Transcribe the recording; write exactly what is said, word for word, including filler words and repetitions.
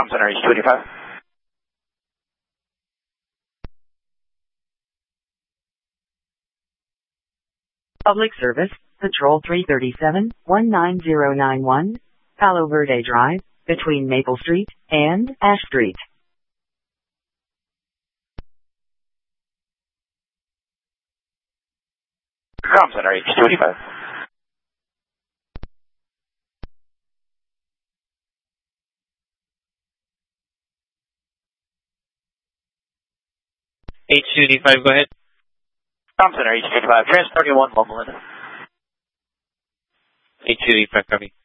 Com Center H two eighty-five. Public Service, Patrol three thirty-seven, one nine zero nine one, Palo Verde Drive, between Maple Street and Ash Street. Com Center H two eighty-five. H two eighty-five, go ahead. Com Center H two eighty-five, transporting one Loma Linda. H two eighty-five, copy.